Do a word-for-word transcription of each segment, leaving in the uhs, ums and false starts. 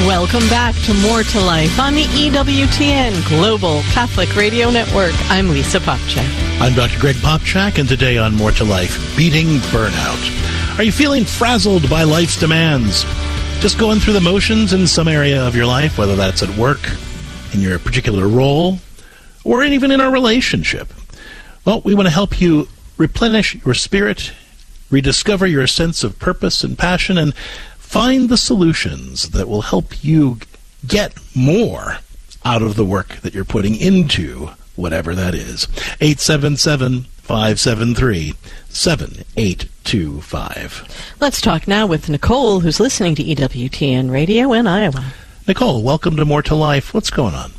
Welcome back to More to Life on the E W T N Global Catholic Radio Network. I'm Lisa Popchak. I'm Doctor Greg Popchak, and today on More to Life, beating burnout. Are you feeling frazzled by life's demands? Just going through the motions in some area of your life, whether that's at work, in your particular role, or even in a relationship? Well, we want to help you replenish your spirit, rediscover your sense of purpose and passion, and find the solutions that will help you get more out of the work that you're putting into whatever that is. eight seven seven, five seven three, seven eight two five. Let's talk now with Nicole, who's listening to E W T N Radio in Iowa. Nicole, welcome to More to Life. What's going on?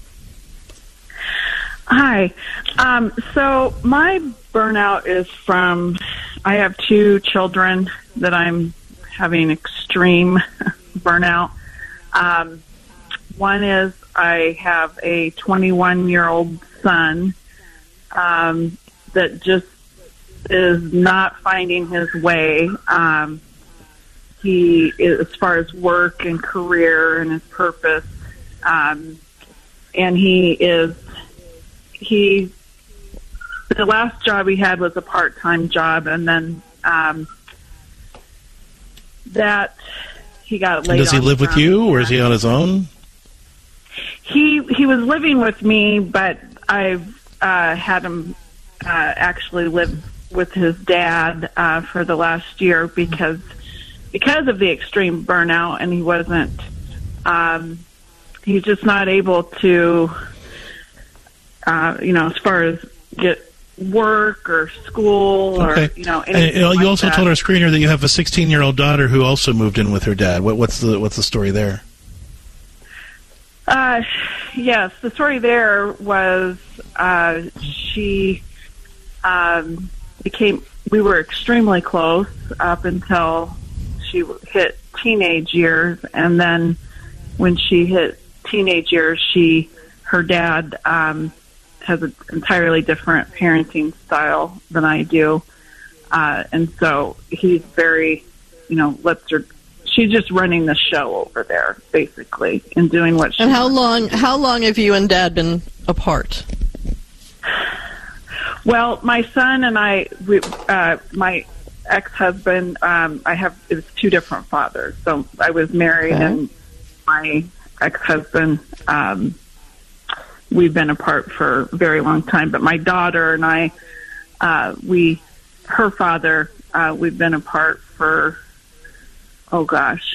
Hi. Um, so my burnout is from, I have two children that I'm having extreme burnout. Um, one is I have a twenty-one-year-old son um, that just is not finding his way. Um, he, as far as work and career and his purpose, um, and he is, he, the last job he had was a part-time job, and then um, that he got laid off. Does he live with you, or is he on his own? He he was living with me, but I've uh, had him uh, actually live with his dad uh, for the last year because because of the extreme burnout, and he wasn't. Um, he's just not able to, uh, you know, as far as get work or school or, okay. you know, anything anything and you like also that. told our screener that you have a sixteen-year-old daughter who also moved in with her dad. What, what's the what's the story there? Uh, yes, the story there was uh, she um, became. We were extremely close up until she hit teenage years, and then when she hit teenage years, she her dad. Um, has an entirely different parenting style than I do. Uh, and so he's very, you know, lets her, she's just running the show over there, basically, and doing what she And how wants long, how long have you and Dad been apart? Well, my son and I, we, uh, my ex-husband, um, I have, it was two different fathers. So I was married okay. and my ex-husband, um, we've been apart for a very long time, but my daughter and I, uh, we, her father, uh, we've been apart for, oh gosh,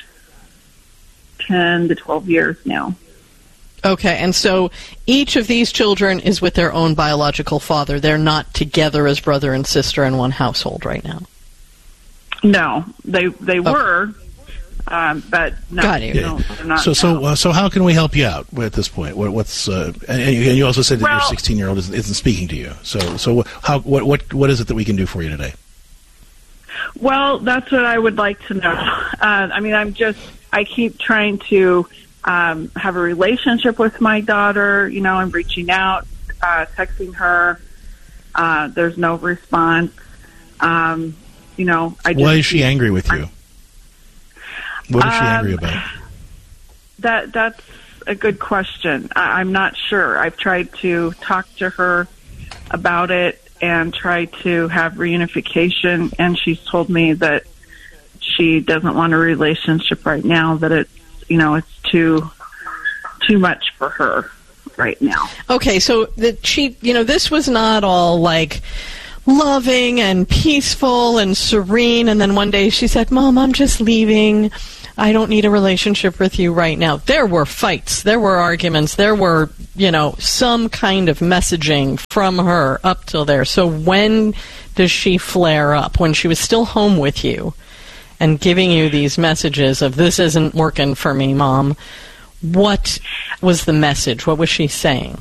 ten to twelve years now. Okay, and so each of these children is with their own biological father. They're not together as brother and sister in one household right now. No, they they okay. were. Um, but no, Got you. no they're not so, so, now. uh, so, how can we help you out at this point? What, what's uh, and, and you also said that well, your sixteen-year-old isn't, isn't speaking to you. So, so, how, what, what, what is it that we can do for you today? Well, that's what I would like to know. Uh, I mean, I'm just, I keep trying to um, have a relationship with my daughter. You know, I'm reaching out, uh, texting her. Uh, there's no response. Um, you know, I just, why is she angry with you? What is she um, angry about? That that's a good question. I, I'm not sure. I've tried to talk to her about it and try to have reunification, and she's told me that she doesn't want a relationship right now, that it's, you know, it's too too much for her right now. Okay, so that she, you know, this was not all like loving and peaceful and serene, and then one day she said, Mom, I'm just leaving. I don't need a relationship with you right now. There were fights. There were arguments. There were, you know, some kind of messaging from her up till there. So when does she flare up? When she was still home with you and giving you these messages of, this isn't working for me, Mom, what was the message? What was she saying?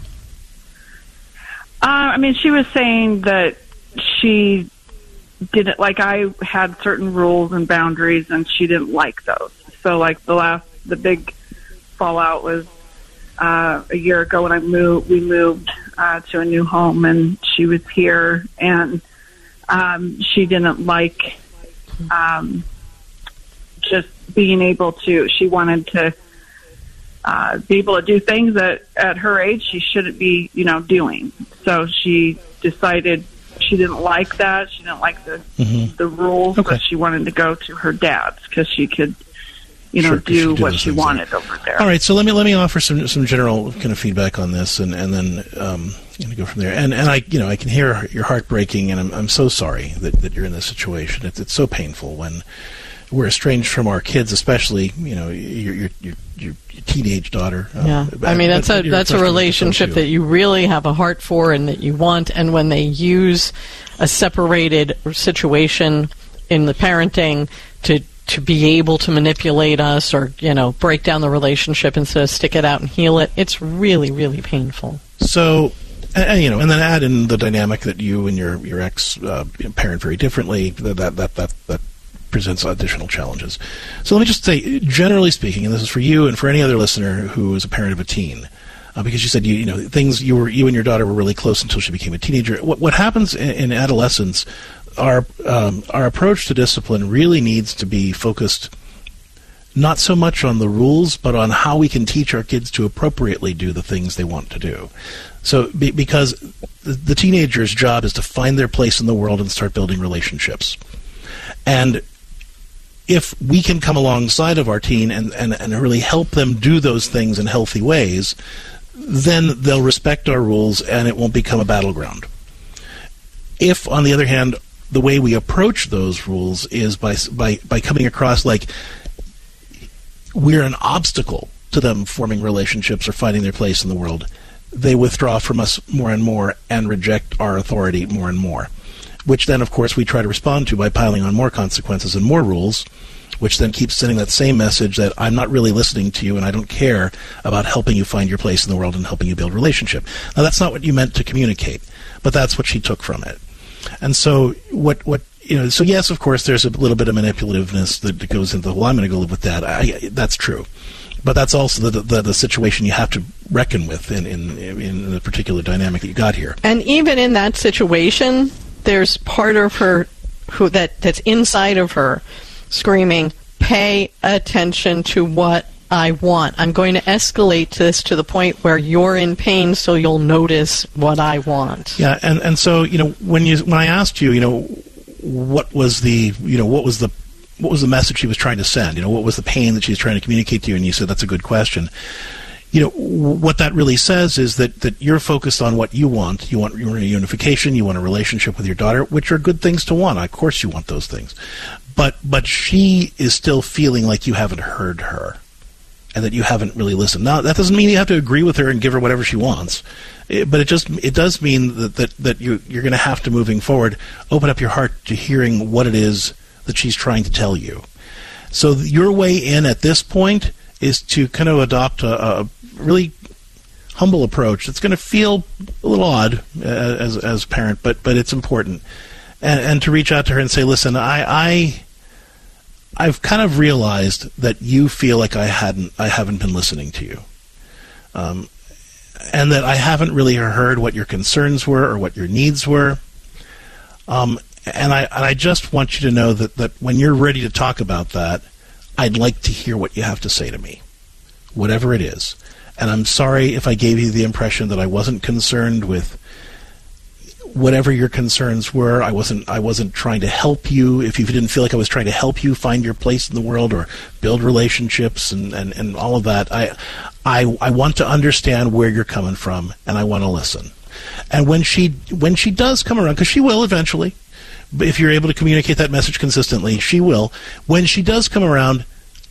Uh, I mean, she was saying that she didn't, like, I had certain rules and boundaries, and she didn't like those. So, like, the last, the big fallout was uh, a year ago when I moved, we moved uh, to a new home, and she was here, and um, she didn't like um, just being able to, she wanted to uh, be able to do things that at her age she shouldn't be, you know, doing. So she decided she didn't like that. She didn't like the mm-hmm. the rules, okay. but she wanted to go to her dad's because she could, you know, sure, do, do what she wanted there. over there. All right, so let me let me offer some some general kind of feedback on this, and and then um, I'm gonna go from there. And and I you know I can hear your heart breaking, and I'm I'm so sorry that, that you're in this situation. It's it's so painful when we're estranged from our kids, especially you know your your your, your teenage daughter. Yeah, um, I mean that's a that's a relationship that you really have a heart for and that you want. And when they use a separated situation in the parenting to to be able to manipulate us or, you know, break down the relationship instead of stick it out and heal it, it's really, really painful. So, and, you know, and then add in the dynamic that you and your, your ex uh, parent very differently, that, that, that, that, that presents additional challenges. So let me just say, generally speaking, and this is for you and for any other listener who is a parent of a teen, uh, because you said, you, you know, things, you were, you and your daughter were really close until she became a teenager. What, what happens in, in adolescence, Our um, our approach to discipline really needs to be focused not so much on the rules, but on how we can teach our kids to appropriately do the things they want to do. So, be, because the, the teenager's job is to find their place in the world and start building relationships. And if we can come alongside of our teen and, and, and really help them do those things in healthy ways, then they'll respect our rules and it won't become a battleground. If, on the other hand, the way we approach those rules is by by by coming across like we're an obstacle to them forming relationships or finding their place in the world, they withdraw from us more and more and reject our authority more and more, which then, of course, we try to respond to by piling on more consequences and more rules, which then keeps sending that same message that I'm not really listening to you and I don't care about helping you find your place in the world and helping you build a relationship. Now, that's not what you meant to communicate, but that's what she took from it. And so what, what you know, so yes, of course, there's a little bit of manipulativeness that goes into the whole, I'm going to go live with Dad. I, that's true. But that's also the, the the situation you have to reckon with in, in, in the particular dynamic that you got here. And even in that situation, there's part of her who that, that's inside of her screaming, pay attention to what I want. I'm going to escalate this to the point where you're in pain so you'll notice what I want. Yeah, and, and so, you know, when you when I asked you, you know, what was the, you know, what was the what was the message she was trying to send? You know, what was the pain that she was trying to communicate to you? And you said that's a good question. You know, what that really says is that, that you're focused on what you want. You want reunification, you want a relationship with your daughter, which are good things to want. Of course you want those things. But but she is still feeling like you haven't heard her. And that you haven't really listened. Now, that doesn't mean you have to agree with her and give her whatever she wants, it, but it just it does mean that that, that you, you're going to have to, moving forward, open up your heart to hearing what it is that she's trying to tell you. So your way in at this point is to kind of adopt a, a really humble approach. It's going to feel a little odd as as a parent, but but it's important, and, and to reach out to her and say, listen, I. I I've kind of realized that you feel like I hadn't, I haven't been listening to you, um, and that I haven't really heard what your concerns were or what your needs were. Um, and I, and I just want you to know that, that when you're ready to talk about that, I'd like to hear what you have to say to me, whatever it is. And I'm sorry if I gave you the impression that I wasn't concerned with whatever your concerns were. I wasn't I wasn't trying to help you. If you didn't feel like I was trying to help you find your place in the world or build relationships and, and, and all of that, I, I I want to understand where you're coming from, and I want to listen. And when she when she does come around, because she will eventually, if you're able to communicate that message consistently, she will. When she does come around,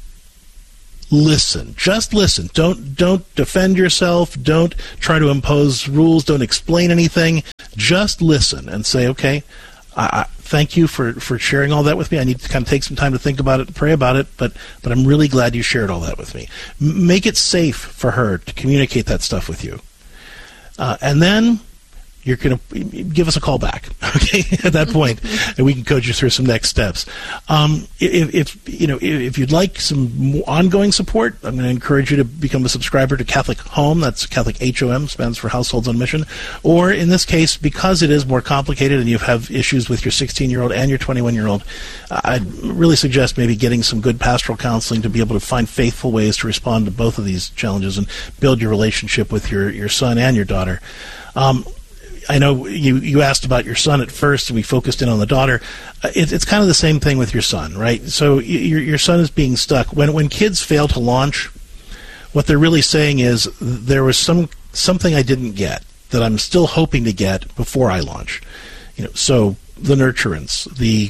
listen. Just listen. Don't don't defend yourself. Don't try to impose rules. Don't explain anything. Just listen and say, okay, I, I, thank you for, for sharing all that with me. I need to kind of take some time to think about it and pray about it, but but I'm really glad you shared all that with me. M- make it safe for her to communicate that stuff with you. Uh, and then you're going to give us a call back, okay, at that point, and we can coach you through some next steps. Um, if, if, you know, if you'd like some more ongoing support, I'm going to encourage you to become a subscriber to Catholic Home. That's Catholic H O M, stands for Households on Mission. Or in this case, because it is more complicated and you have issues with your sixteen-year-old and your twenty-one-year-old, I'd really suggest maybe getting some good pastoral counseling to be able to find faithful ways to respond to both of these challenges and build your relationship with your, your son and your daughter. Um, I know you, you asked about your son at first, and we focused in on the daughter. Uh, it, it's kind of the same thing with your son, right? So your your son is being stuck. When when kids fail to launch, what they're really saying is there was some something I didn't get that I'm still hoping to get before I launch. You know, so the nurturance, the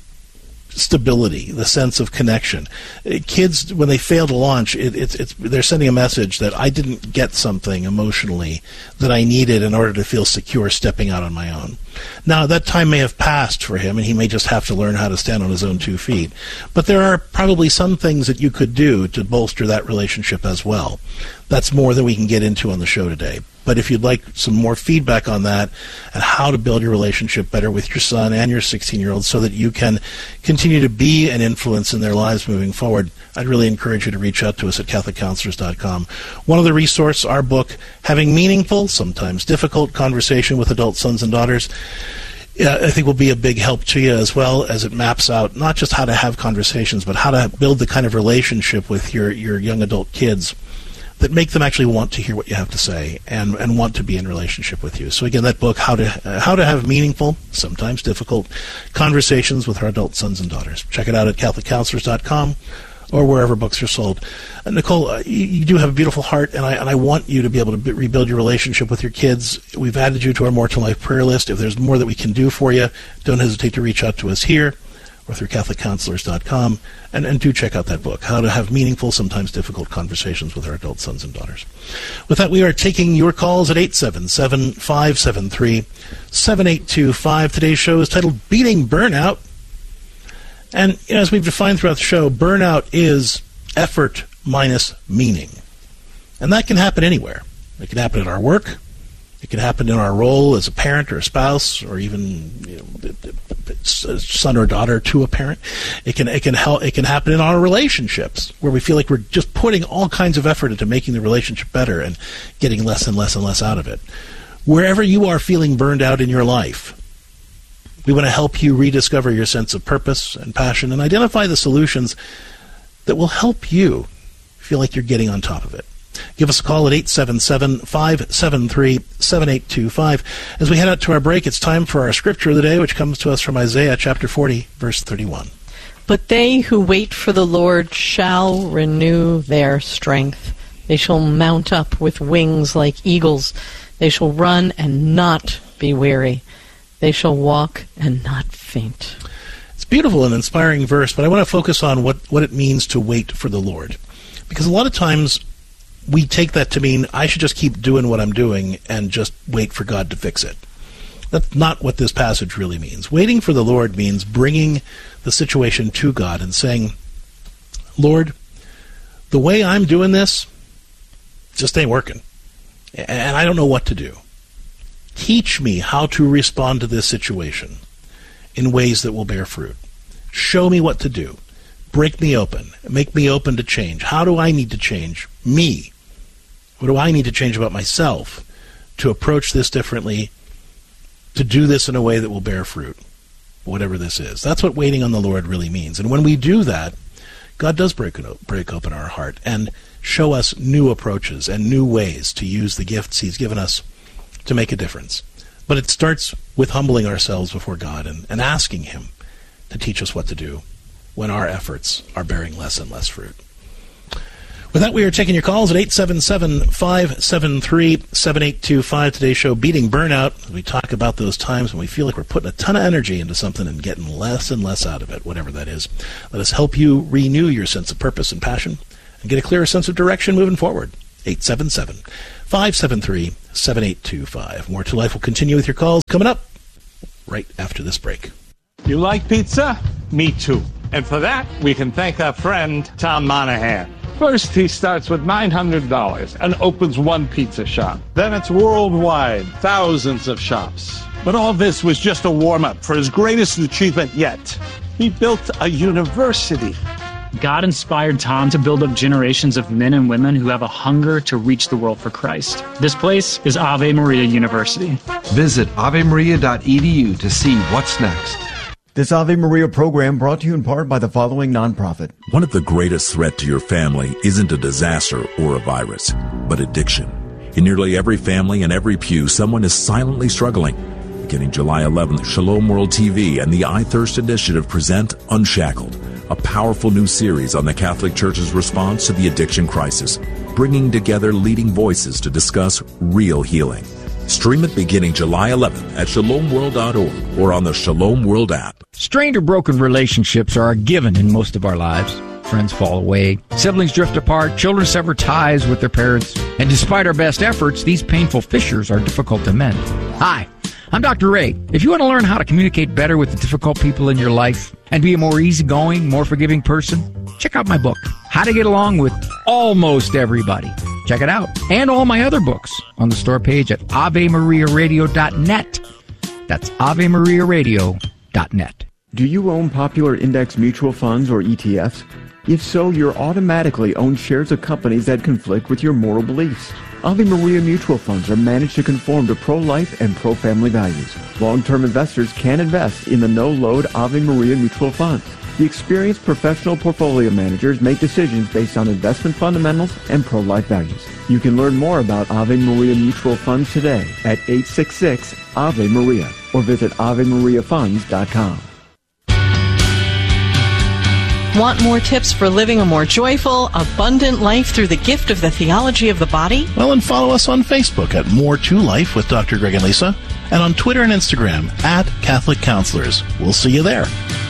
stability, the sense of connection. Kids, when they fail to launch, it, it's, it's they're sending a message that I didn't get something emotionally that I needed in order to feel secure stepping out on my own. Now, that time may have passed for him, and he may just have to learn how to stand on his own two feet. But there are probably some things that you could do to bolster that relationship as well. That's more than we can get into on the show today. But if you'd like some more feedback on that and how to build your relationship better with your son and your sixteen-year-old so that you can continue to be an influence in their lives moving forward, I'd really encourage you to reach out to us at Catholic Counselors dot com. One of the resources, our book, Having Meaningful, Sometimes Difficult Conversation with Adult Sons and Daughters, uh, I think will be a big help to you, as well as it maps out not just how to have conversations, but how to build the kind of relationship with your, your young adult kids that make them actually want to hear what you have to say and, and want to be in relationship with you. So again, that book, How to uh, How to Have Meaningful, Sometimes Difficult Conversations with Our Adult Sons and Daughters. Check it out at Catholic Counselors dot com or wherever books are sold. Uh, Nicole, uh, you, you do have a beautiful heart, and I and I want you to be able to b- rebuild your relationship with your kids. We've added you to our More to Life prayer list. If there's more that we can do for you, don't hesitate to reach out to us here or through Catholic Counselors dot com, and, and do check out that book, How to Have Meaningful, Sometimes Difficult Conversations with Our Adult Sons and Daughters. With that, we are taking your calls at eight seven seven, five seven three, seven eight two five. Today's show is titled Beating Burnout. And you know, as we've defined throughout the show, burnout is effort minus meaning. And that can happen anywhere. It can happen at our work. It can happen in our role as a parent or a spouse, or even you know, son or daughter to a parent. It can it can help. It can happen in our relationships, where we feel like we're just putting all kinds of effort into making the relationship better and getting less and less and less out of it. Wherever you are feeling burned out in your life, we want to help you rediscover your sense of purpose and passion and identify the solutions that will help you feel like you're getting on top of it. Give us a call at eight seven seven, five seven three, seven eight two five. As we head out to our break, it's time for our scripture of the day, which comes to us from Isaiah chapter forty, verse thirty-one. But they who wait for the Lord shall renew their strength. They shall mount up with wings like eagles. They shall run and not be weary. They shall walk and not faint. It's a beautiful and inspiring verse, but I want to focus on what, what it means to wait for the Lord. Because a lot of times we take that to mean I should just keep doing what I'm doing and just wait for God to fix it. That's not what this passage really means. Waiting for the Lord means bringing the situation to God and saying, Lord, the way I'm doing this just ain't working, and I don't know what to do. Teach me how to respond to this situation in ways that will bear fruit. Show me what to do. Break me open. Make me open to change. How do I need to change me? What do I need to change about myself to approach this differently, to do this in a way that will bear fruit, whatever this is? That's what waiting on the Lord really means. And when we do that, God does break, break open our heart and show us new approaches and new ways to use the gifts He's given us to make a difference. But it starts with humbling ourselves before God and, and asking Him to teach us what to do when our efforts are bearing less and less fruit. With that, we are taking your calls at eight seven seven, five seven three, seven eight two five. Today's show, Beating Burnout. We talk about those times when we feel like we're putting a ton of energy into something and getting less and less out of it, whatever that is. Let us help you renew your sense of purpose and passion and get a clearer sense of direction moving forward. eight seven seven, five seven three, seven eight two five. More to Life will continue with your calls coming up right after this break. You like pizza? Me too. And for that, we can thank our friend Tom Monahan. First, he starts with nine hundred dollars and opens one pizza shop. Then it's worldwide, thousands of shops. But all this was just a warm-up for his greatest achievement yet. He built a university. God inspired Tom to build up generations of men and women who have a hunger to reach the world for Christ. This place is Ave Maria University. Visit ave maria dot e d u to see what's next. This Ave Maria program brought to you in part by the following nonprofit. One of the greatest threats to your family isn't a disaster or a virus, but addiction. In nearly every family and every pew, someone is silently struggling. Beginning July eleventh, Shalom World T V and the I Thirst Initiative present Unshackled, a powerful new series on the Catholic Church's response to the addiction crisis, bringing together leading voices to discuss real healing. Stream it beginning July eleventh at shalom world dot org or on the Shalom World app. Strained or broken relationships are a given in most of our lives. Friends fall away, siblings drift apart, children sever ties with their parents, and despite our best efforts, these painful fissures are difficult to mend. Hi, I'm Doctor Ray. If you want to learn how to communicate better with the difficult people in your life and be a more easygoing, more forgiving person, check out my book, How to Get Along with Almost Everybody. Check it out. And all my other books on the store page at ave maria radio dot net. That's ave maria radio dot net. Do you own popular index mutual funds or E T Fs? If so, you're automatically own shares of companies that conflict with your moral beliefs. Ave Maria mutual funds are managed to conform to pro-life and pro-family values. Long-term investors can invest in the no-load Ave Maria mutual funds. The experienced professional portfolio managers make decisions based on investment fundamentals and pro-life values. You can learn more about Ave Maria mutual funds today at eight six six Ave Maria or visit ave maria funds dot com. Want more tips for living a more joyful, abundant life through the gift of the theology of the body? Well, and follow us on Facebook at More to Life with Doctor Greg and Lisa, and on Twitter and Instagram at Catholic Counselors. We'll see you there.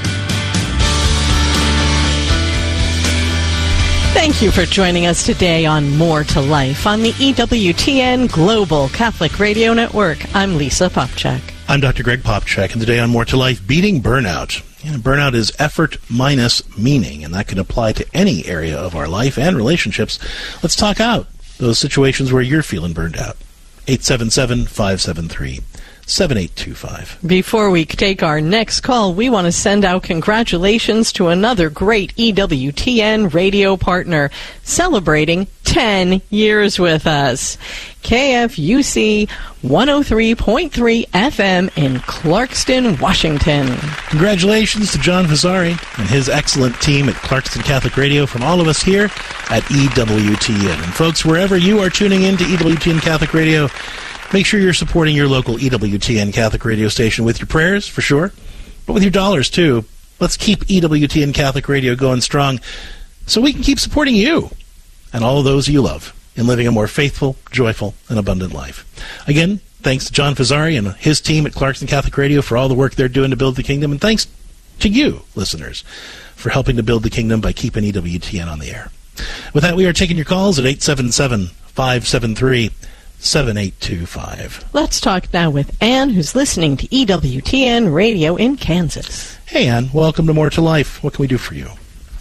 Thank you for joining us today on More to Life on the E W T N Global Catholic Radio Network. I'm Lisa Popchak. I'm Doctor Greg Popchak, and today on More to Life, beating burnout. And burnout is effort minus meaning, and that can apply to any area of our life and relationships. Let's talk out those situations where you're feeling burned out. eight seven seven, five seven three, seven eight two five. Before we take our next call, we want to send out congratulations to another great E W T N radio partner celebrating ten years with us. K F U C one oh three point three F M in Clarkston, Washington. Congratulations to John Fazzari and his excellent team at Clarkston Catholic Radio from all of us here at E W T N. And folks, wherever you are tuning in to E W T N Catholic Radio, make sure you're supporting your local E W T N Catholic radio station with your prayers, for sure, but with your dollars, too. Let's keep E W T N Catholic Radio going strong so we can keep supporting you and all of those you love in living a more faithful, joyful, and abundant life. Again, thanks to John Fazzari and his team at Clarkston Catholic Radio for all the work they're doing to build the kingdom, and thanks to you, listeners, for helping to build the kingdom by keeping E W T N on the air. With that, we are taking your calls at eight seven seven, five seven three, seven eight two five. Let's talk now with Ann, who's listening to E W T N Radio in Kansas. Hey, Ann. Welcome to More to Life. What can we do for you?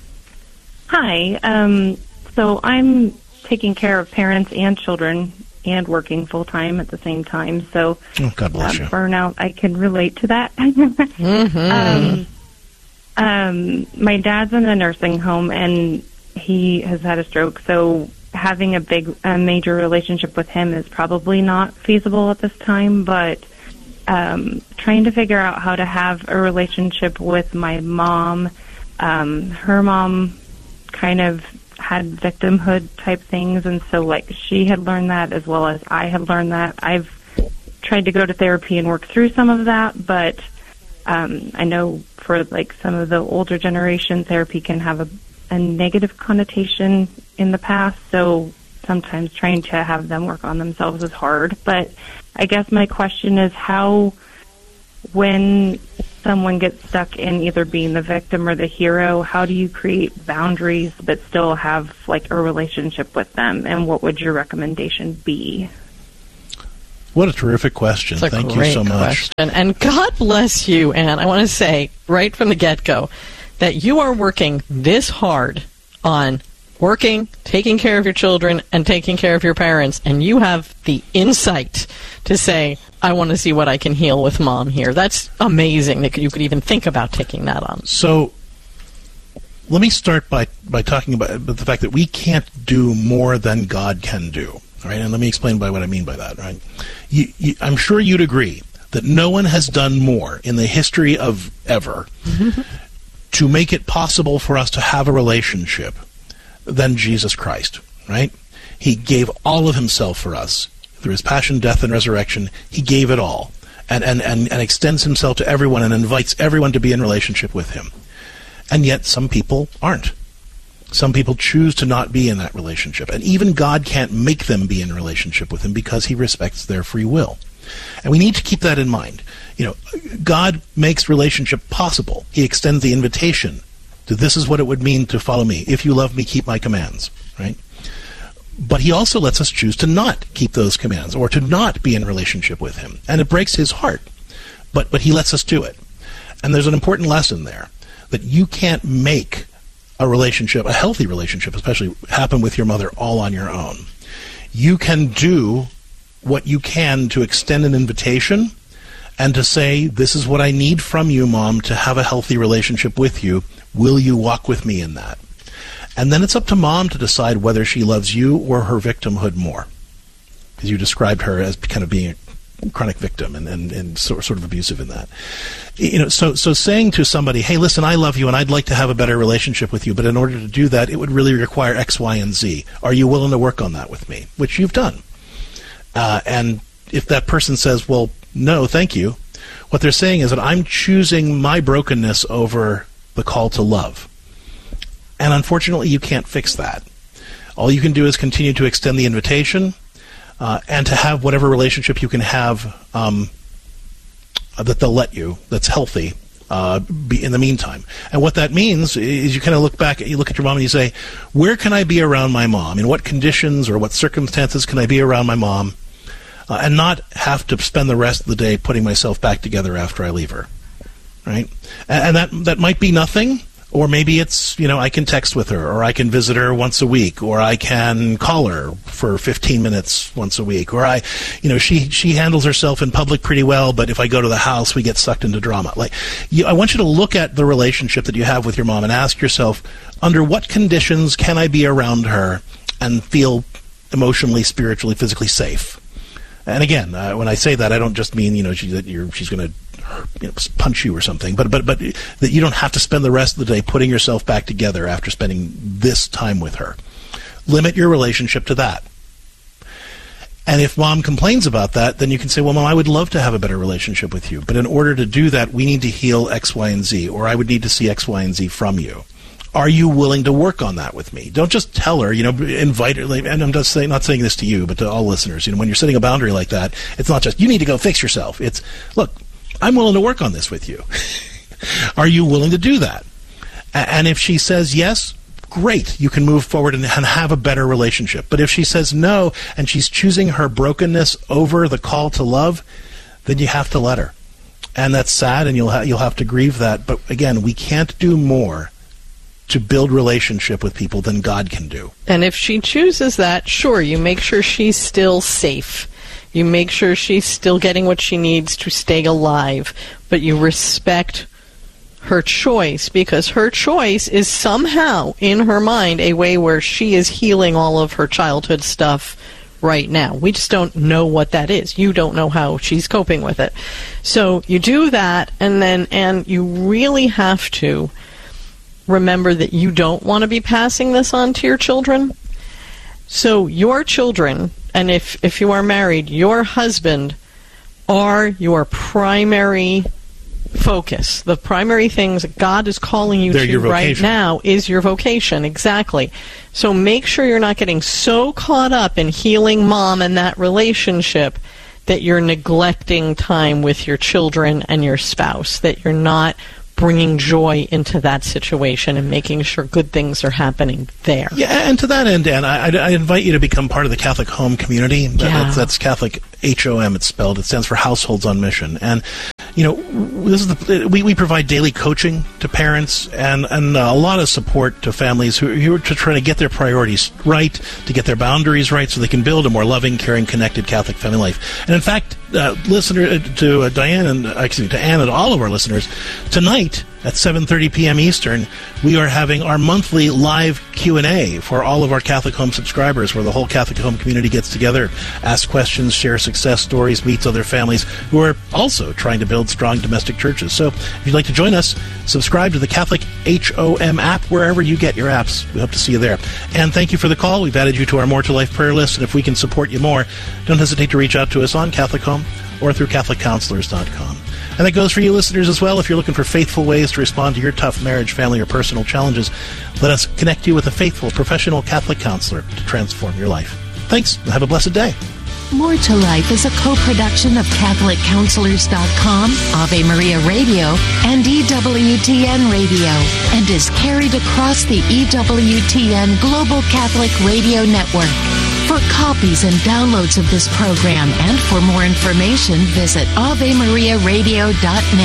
Hi. Um, so I'm taking care of parents and children and working full-time at the same time. So oh, God bless uh, you. Burnout, I can relate to that. mm-hmm. um, um, my dad's in a nursing home, and he has had a stroke, so having a big, a major relationship with him is probably not feasible at this time, but um, trying to figure out how to have a relationship with my mom. Um, her mom kind of had victimhood type things, and so like she had learned that as well as I had learned that. I've tried to go to therapy and work through some of that, but um, I know for like some of the older generation, therapy can have a, a negative connotation in the past, so sometimes trying to have them work on themselves is hard. But I guess my question is how, when someone gets stuck in either being the victim or the hero, how do you create boundaries but still have like a relationship with them, and what would your recommendation be? What a terrific question. It's a Thank great you so much. Question. And God bless you, Ann. I want to say right from the get-go that you are working this hard on working, taking care of your children, and taking care of your parents, and you have the insight to say, I want to see what I can heal with mom here. That's amazing that you could even think about taking that on. So let me start by, by talking about the fact that we can't do more than God can do. Right? And let me explain by what I mean by that. Right? You, you, I'm sure you'd agree that no one has done more in the history of ever to make it possible for us to have a relationship than Jesus Christ, right? He gave all of himself for us. Through his passion, death, and resurrection, he gave it all. And, and, and, and extends himself to everyone and invites everyone to be in relationship with him. And yet some people aren't. Some people choose to not be in that relationship. And even God can't make them be in a relationship with him because he respects their free will. And we need to keep that in mind. You know, God makes relationship possible. He extends the invitation to this is what it would mean to follow me. If you love me, keep my commands, right? But he also lets us choose to not keep those commands or to not be in relationship with him. And it breaks his heart. But but he lets us do it. And there's an important lesson there that you can't make a relationship, a healthy relationship especially, happen with your mother all on your own. You can do what you can to extend an invitation and to say, this is what I need from you, Mom, to have a healthy relationship with you. Will you walk with me in that? And then it's up to Mom to decide whether she loves you or her victimhood more. Because you described her as kind of being a chronic victim and, and, and sort of abusive in that. You know, so, so saying to somebody, hey, listen, I love you and I'd like to have a better relationship with you, but in order to do that, it would really require X, Y, and Z. Are you willing to work on that with me? Which you've done. Uh, and if that person says, well, no, thank you, what they're saying is that I'm choosing my brokenness over the call to love. And unfortunately, you can't fix that. All you can do is continue to extend the invitation uh, and to have whatever relationship you can have um, that they'll let you that's healthy uh, be in the meantime. And what that means is you kind of look back, you look at your mom and you say, where can I be around my mom? In what conditions or what circumstances can I be around my mom? Uh, and not have to spend the rest of the day putting myself back together after I leave her, right? And, and that that might be nothing, or maybe it's, you know, I can text with her, or I can visit her once a week, or I can call her for fifteen minutes once a week, or I, you know, she she handles herself in public pretty well, but if I go to the house, we get sucked into drama. Like, you, I want you to look at the relationship that you have with your mom and ask yourself, under what conditions can I be around her and feel emotionally, spiritually, physically safe? And again, uh, when I say that, I don't just mean, you know, she, that you're, she's going to you know, punch you or something, but, but, but that you don't have to spend the rest of the day putting yourself back together after spending this time with her. Limit your relationship to that. And if Mom complains about that, then you can say, well, Mom, I would love to have a better relationship with you, but in order to do that, we need to heal X, Y, and Z, or I would need to see X, Y, and Z from you. Are you willing to work on that with me? Don't just tell her, you know, invite her. And I'm just saying, not saying this to you, but to all listeners. You know, when you're setting a boundary like that, it's not just, you need to go fix yourself. It's, look, I'm willing to work on this with you. Are you willing to do that? And if she says yes, great. You can move forward and have a better relationship. But if she says no, and she's choosing her brokenness over the call to love, then you have to let her. And that's sad, and you'll ha- you'll have to grieve that. But again, we can't do more to build relationship with people than God can do. And if she chooses that, sure, you make sure she's still safe. You make sure she's still getting what she needs to stay alive. But you respect her choice, because her choice is somehow, in her mind, a way where she is healing all of her childhood stuff right now. We just don't know what that is. You don't know how she's coping with it. So you do that, and then, and you really have to remember that you don't want to be passing this on to your children. So your children, and if, if you are married, your husband are your primary focus. The primary things God is calling you They're to right vocation. now is your vocation. Exactly. So make sure you're not getting so caught up in healing mom and that relationship that you're neglecting time with your children and your spouse, that you're not bringing joy into that situation and making sure good things are happening there. Yeah, and to that end, Dan, I, I, I invite you to become part of the Catholic Home Community. That, Yeah. that's, that's Catholic H O M, it's spelled. It stands for Households on Mission. And you know, this is the, we, we provide daily coaching to parents and, and uh, a lot of support to families who, who are trying to get their priorities right, to get their boundaries right so they can build a more loving, caring, connected Catholic family life. And in fact, uh, listener to uh, Diane and, uh, excuse me, to Ann and all of our listeners, tonight at seven thirty p.m. Eastern, we are having our monthly live Q and A for all of our Catholic Home subscribers, where the whole Catholic Home community gets together, asks questions, shares success stories, meets other families who are also trying to build strong domestic churches. So if you'd like to join us, subscribe to the Catholic H O M app wherever you get your apps. We hope to see you there. And thank you for the call. We've added you to our More to Life prayer list, and if we can support you more, don't hesitate to reach out to us on Catholic Home or through Catholic Counselors dot com. And that goes for you listeners as well. If you're looking for faithful ways to respond to your tough marriage, family, or personal challenges, let us connect you with a faithful, professional Catholic counselor to transform your life. Thanks, and have a blessed day. More to Life is a co-production of Catholic Counselors dot com, Ave Maria Radio, and E W T N Radio, and is carried across the E W T N Global Catholic Radio Network. For copies and downloads of this program and for more information, visit Ave Maria Radio dot net.